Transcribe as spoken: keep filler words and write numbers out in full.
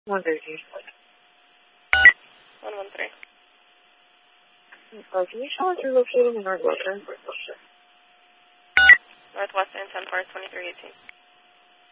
one thirty. one one three. Uh, can you tell us you're located in Northwestern? Northwestern, ten four, twenty-three eighteen.